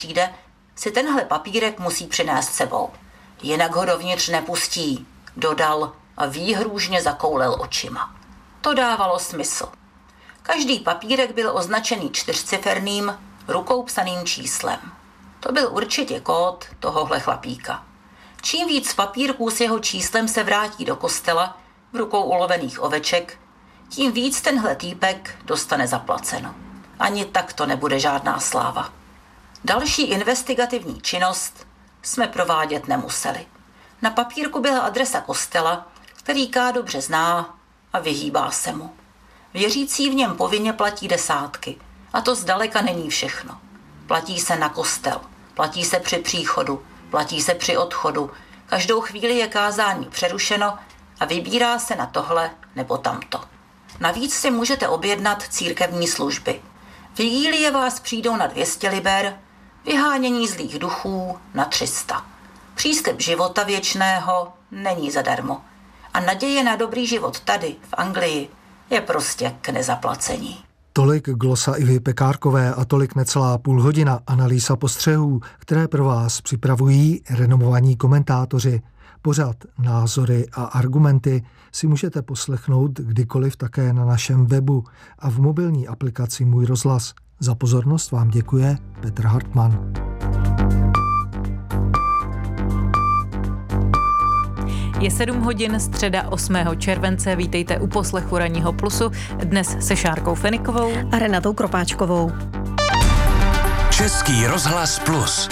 přijde, si tenhle papírek musí přinést sebou. Jinak ho dovnitř nepustí, dodal a výhrůžně zakoulel očima. To dávalo smysl. Každý papírek byl označený 4ciferným, rukou psaným číslem. To byl určitě kód tohohle chlapíka. Čím víc papírků s jeho číslem se vrátí do kostela v rukou ulovených oveček, tím víc tenhle týpek dostane zaplaceno. Ani tak to nebude žádná sláva. Další investigativní činnost jsme provádět nemuseli. Na papírku byla adresa kostela, který K dobře zná a vyhýbá se mu. Věřící v něm povinně platí desátky. A to zdaleka není všechno. Platí se na kostel, platí se při příchodu, platí se při odchodu. Každou chvíli je kázání přerušeno a vybírá se na tohle nebo tamto. Navíc si můžete objednat církevní služby. Vigílie vás přijdou na 200 liber, vyhánění zlých duchů na 300. Příslib života věčného není zadarmo. A naděje na dobrý život tady, v Anglii, je prostě k nezaplacení. Tolik glosa Ivy Pekárkové a tolik necelá půl hodina analýza postřehů, které pro vás připravují renomovaní komentátoři. Pořad, názory a argumenty si můžete poslechnout kdykoliv také na našem webu a v mobilní aplikaci Můj rozhlas. Za pozornost vám děkuje Petr Hartmann. Je 7 hodin, středa 8. července. Vítejte u poslechu Ranního plusu. Dnes se Šárkou Fenikovou a Renatou Kropáčkovou. Český rozhlas plus.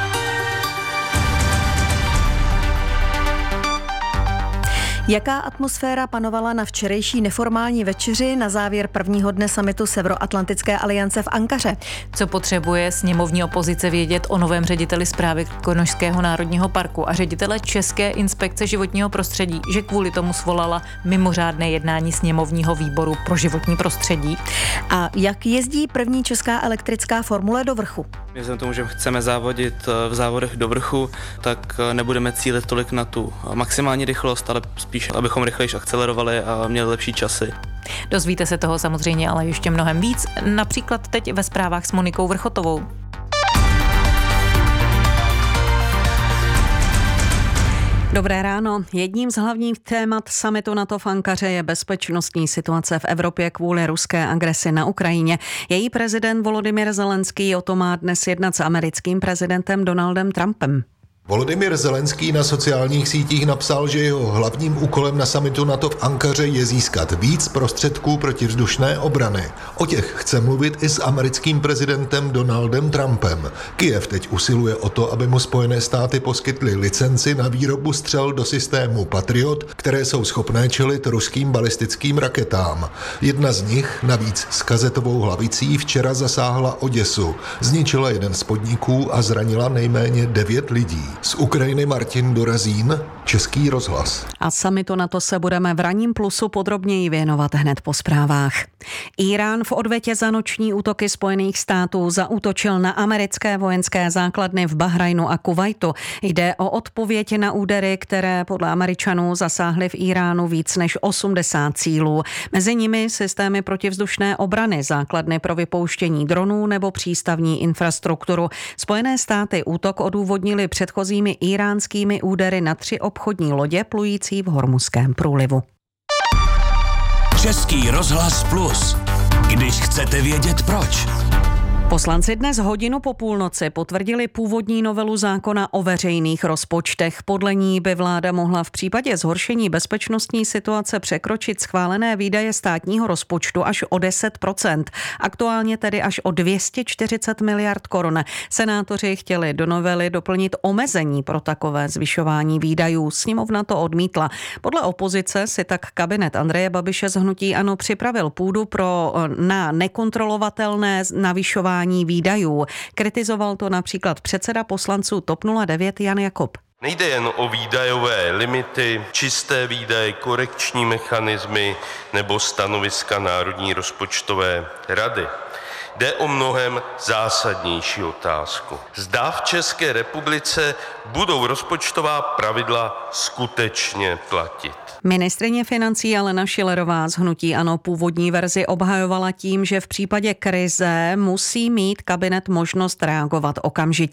Jaká atmosféra panovala na včerejší neformální večeři na závěr prvního dne summitu Severoatlantické aliance v Ankaře? Co potřebuje sněmovní opozice vědět o novém řediteli správy Konošského národního parku a ředitele České inspekce životního prostředí, že kvůli tomu svolala mimořádné jednání sněmovního výboru pro životní prostředí? A jak jezdí první česká elektrická formule do vrchu? Vzhledem tomu, že chceme závodit v závodech do vrchu, tak nebudeme cílit tolik na tu maximální rychlost, ale spíš, abychom rychlejš akcelerovali a měli lepší časy. Dozvíte se toho samozřejmě ale ještě mnohem víc, například teď ve zprávách s Monikou Vrchotovou. Dobré ráno. Jedním z hlavních témat summitu NATO v Ankaře je bezpečnostní situace v Evropě kvůli ruské agresi na Ukrajině. Její prezident Volodymyr Zelenský o tom má dnes jednat s americkým prezidentem Donaldem Trumpem. Volodymyr Zelenský na sociálních sítích napsal, že jeho hlavním úkolem na summitu NATO v Ankaře je získat víc prostředků protivzdušné obrany. O těch chce mluvit i s americkým prezidentem Donaldem Trumpem. Kyjev teď usiluje o to, aby mu Spojené státy poskytly licenci na výrobu střel do systému Patriot, které jsou schopné čelit ruským balistickým raketám. Jedna z nich, navíc s kazetovou hlavicí, včera zasáhla Oděsu. Zničila jeden z podniků a zranila nejméně 9 lidí. Z Ukrajiny Martin Dorazín, Český rozhlas. A summitu NATO se budeme v Ranním plusu podrobněji věnovat hned po zprávách. Írán v odvetě za noční útoky Spojených států zaútočil na americké vojenské základny v Bahrajnu a Kuvajtu. Jde o odpověď na údery, které podle Američanů zasáhly v Iránu víc než 80 cílů. Mezi nimi systémy protivzdušné obrany, základny pro vypouštění dronů nebo přístavní infrastrukturu. Spojené státy útok odůvodnili předchozími iránskými údery na 3 obchodní lodě plující v Hormuzském průlivu. Český rozhlas plus. Když chcete vědět proč. Poslanci dnes hodinu po půlnoci potvrdili původní novelu zákona o veřejných rozpočtech. Podle ní by vláda mohla v případě zhoršení bezpečnostní situace překročit schválené výdaje státního rozpočtu až o 10%, aktuálně tedy až o 240 miliard korun. Senátoři chtěli do novely doplnit omezení pro takové zvyšování výdajů. Sněmovna to odmítla. Podle opozice si tak kabinet Andreje Babiše z hnutí ANO připravil půdu na nekontrolovatelné navyšování výdajů. Kritizoval to například předseda poslanců TOP 09 Jan Jakob. Nejde jen o výdajové limity, čisté výdaje, korekční mechanismy nebo stanoviska Národní rozpočtové rady. Jde o mnohem zásadnější otázku. Zda v České republice budou rozpočtová pravidla skutečně platit. Ministryně financí Alena Schillerová z hnutí ANO původní verzi obhajovala tím, že v případě krize musí mít kabinet možnost reagovat okamžitě.